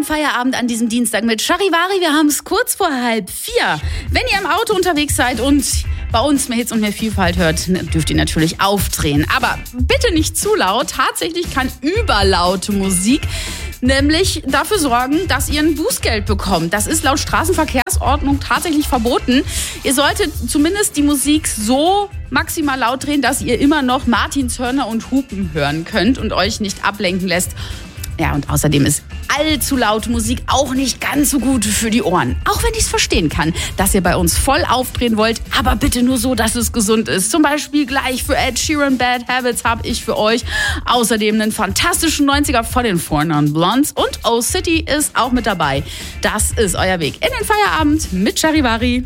Feierabend an diesem Dienstag mit Charivari. Wir haben es kurz vor 3:30. Wenn ihr im Auto unterwegs seid und bei uns mehr Hits und mehr Vielfalt hört, dürft ihr natürlich aufdrehen. Aber bitte nicht zu laut. Tatsächlich kann überlaute Musik nämlich dafür sorgen, dass ihr ein Bußgeld bekommt. Das ist laut Straßenverkehrsordnung tatsächlich verboten. Ihr solltet zumindest die Musik so maximal laut drehen, dass ihr immer noch Martinshörner und Hupen hören könnt und euch nicht ablenken lässt. Ja, und außerdem ist allzu laute Musik auch nicht ganz so gut für die Ohren. Auch wenn ich es verstehen kann, dass ihr bei uns voll aufdrehen wollt, aber bitte nur so, dass es gesund ist. Zum Beispiel gleich für Ed Sheeran Bad Habits habe ich für euch außerdem einen fantastischen 90er von den Four Non Blondes und Oh City ist auch mit dabei. Das ist euer Weg in den Feierabend mit Charivari.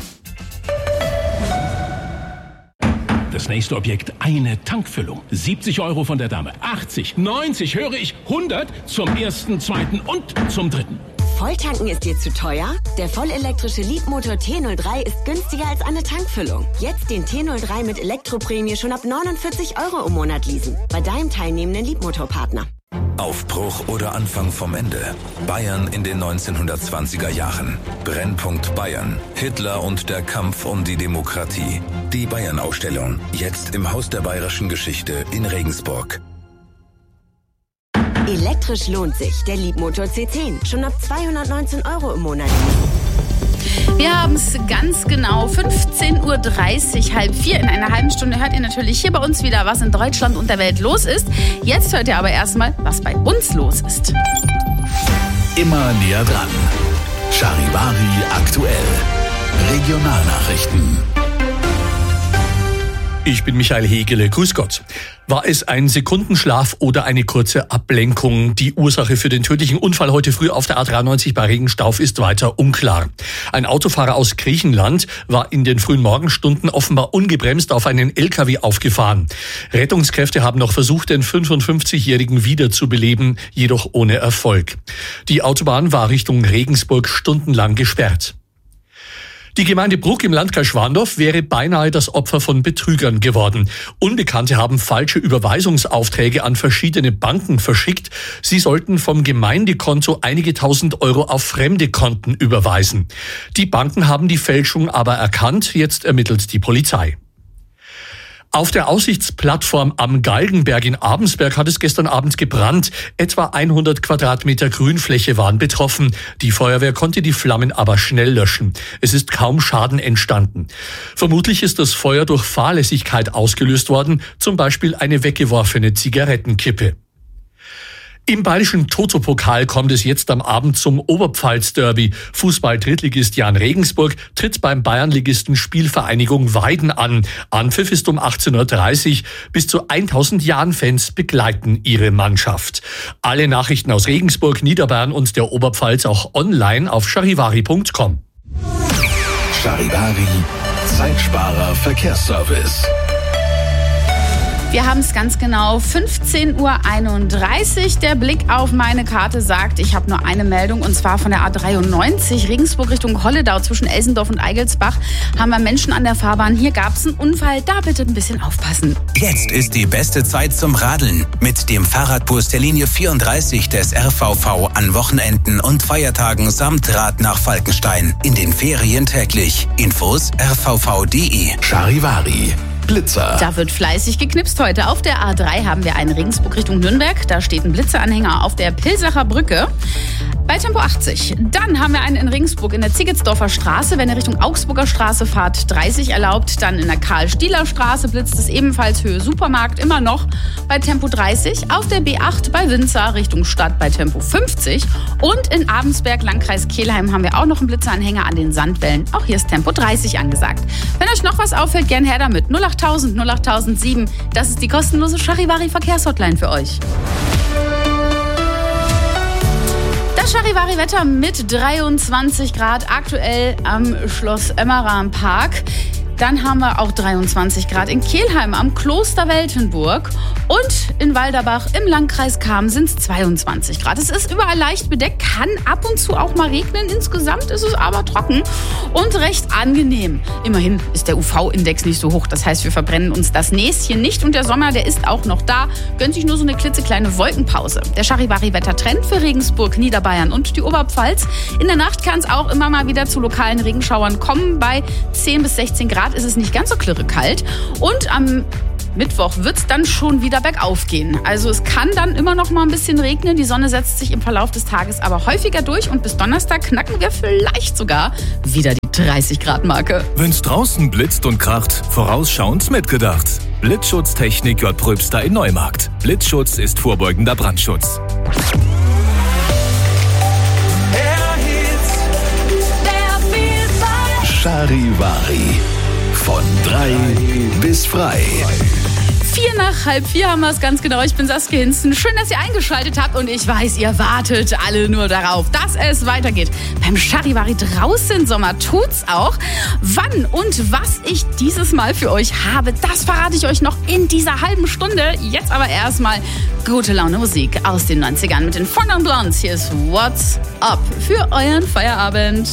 Das nächste Objekt, eine Tankfüllung. 70 € von der Dame, 80, 90, höre ich, 100 zum ersten, zweiten und zum dritten. Volltanken ist dir zu teuer? Der vollelektrische Leapmotor T03 ist günstiger als eine Tankfüllung. Jetzt den T03 mit Elektroprämie schon ab 49 € im Monat leasen. Bei deinem teilnehmenden Leapmotor-Partner. Aufbruch oder Anfang vom Ende. Bayern in den 1920er Jahren. Brennpunkt Bayern. Hitler und der Kampf um die Demokratie. Die Bayern-Ausstellung. Jetzt im Haus der Bayerischen Geschichte in Regensburg. Elektrisch lohnt sich. Der Leapmotor C10. Schon ab 219 € im Monat. Wir haben es ganz genau 15:30 Uhr, 3:30. In einer halben Stunde hört ihr natürlich hier bei uns wieder, was in Deutschland und der Welt los ist. Jetzt hört ihr aber erstmal, was bei uns los ist. Immer näher dran. Charivari aktuell. Regionalnachrichten. Ich bin Michael Hegele, grüß Gott. War es ein Sekundenschlaf oder eine kurze Ablenkung? Die Ursache für den tödlichen Unfall heute früh auf der A93 bei Regenstauf ist weiter unklar. Ein Autofahrer aus Griechenland war in den frühen Morgenstunden offenbar ungebremst auf einen LKW aufgefahren. Rettungskräfte haben noch versucht, den 55-Jährigen wiederzubeleben, jedoch ohne Erfolg. Die Autobahn war Richtung Regensburg stundenlang gesperrt. Die Gemeinde Bruck im Landkreis Schwandorf wäre beinahe das Opfer von Betrügern geworden. Unbekannte haben falsche Überweisungsaufträge an verschiedene Banken verschickt. Sie sollten vom Gemeindekonto einige tausend Euro auf fremde Konten überweisen. Die Banken haben die Fälschung aber erkannt. Jetzt ermittelt die Polizei. Auf der Aussichtsplattform am Galgenberg in Abensberg hat es gestern Abend gebrannt. Etwa 100 Quadratmeter Grünfläche waren betroffen. Die Feuerwehr konnte die Flammen aber schnell löschen. Es ist kaum Schaden entstanden. Vermutlich ist das Feuer durch Fahrlässigkeit ausgelöst worden, zum Beispiel eine weggeworfene Zigarettenkippe. Im bayerischen Toto-Pokal kommt es jetzt am Abend zum Oberpfalz-Derby. Fußball-Drittligist Jan Regensburg tritt beim Bayernligisten Spielvereinigung Weiden an. Anpfiff ist um 18:30 Uhr. Bis zu 1000 Jan-Fans begleiten ihre Mannschaft. Alle Nachrichten aus Regensburg, Niederbayern und der Oberpfalz auch online auf charivari.com. Charivari, Zeitsparer Verkehrsservice. Wir haben es ganz genau 15:31 Uhr. Der Blick auf meine Karte sagt, ich habe nur eine Meldung und zwar von der A93 Regensburg Richtung Holledau zwischen Elsendorf und Eigelsbach haben wir Menschen an der Fahrbahn. Hier gab es einen Unfall, da bitte ein bisschen aufpassen. Jetzt ist die beste Zeit zum Radeln mit dem Fahrradbus der Linie 34 des RVV an Wochenenden und Feiertagen samt Rad nach Falkenstein. In den Ferien täglich. Infos rvv.de. Charivari. Blitzer. Da wird fleißig geknipst heute. Auf der A3 haben wir einen Regensburg Richtung Nürnberg. Da steht ein Blitzeranhänger auf der Pilsacher Brücke bei Tempo 80. Dann haben wir einen in Regensburg in der Zigetsdorfer Straße. Wenn ihr Richtung Augsburger Straße fahrt, 30 erlaubt. Dann in der Karl-Stieler Straße blitzt es ebenfalls Höhe Supermarkt immer noch bei Tempo 30. Auf der B8 bei Winzer Richtung Stadt bei Tempo 50. Und in Abensberg, Landkreis Kelheim, haben wir auch noch einen Blitzeranhänger an den Sandwellen. Auch hier ist Tempo 30 angesagt. Wenn euch noch was auffällt, gern her damit. 08000 08007. Das ist die kostenlose Charivari Verkehrshotline für euch. Das Charivari-Wetter mit 23 Grad aktuell am Schloss Emmeram Park. Dann haben wir auch 23 Grad in Kelheim am Kloster Weltenburg Und in Walderbach im Landkreis Cham sind es 22 Grad. Es ist überall leicht bedeckt, kann ab und zu auch mal regnen. Insgesamt ist es aber trocken und recht angenehm. Immerhin ist der UV-Index nicht so hoch. Das heißt, wir verbrennen uns das Näschen nicht. Und der Sommer, der ist auch noch da. Gönnt sich nur so eine klitzekleine Wolkenpause. Der Charivari-Wettertrend für Regensburg, Niederbayern und die Oberpfalz. In der Nacht kann es auch immer mal wieder zu lokalen Regenschauern kommen. Bei 10 bis 16 Grad ist es nicht ganz so klirrekalt. Und am Mittwoch wird es dann schon wieder bergauf gehen. Also es kann dann immer noch mal ein bisschen regnen. Die Sonne setzt sich im Verlauf des Tages aber häufiger durch. Und bis Donnerstag knacken wir vielleicht sogar wieder die 30-Grad-Marke. Wenn's draußen blitzt und kracht, vorausschauend mitgedacht. Blitzschutztechnik J. Pröbster in Neumarkt. Blitzschutz ist vorbeugender Brandschutz. Charivari. Von 3 bis frei. 4:03 haben wir es ganz genau. Ich bin Saskia Hinzen. Schön, dass ihr eingeschaltet habt und ich weiß, ihr wartet alle nur darauf, dass es weitergeht. Beim Charivari draußen Sommer tut's auch. Wann und was ich dieses Mal für euch habe, das verrate ich euch noch in dieser halben Stunde. Jetzt aber erstmal gute Laune Musik aus den 90ern mit den Four Non Blondes. Hier ist What's Up für euren Feierabend.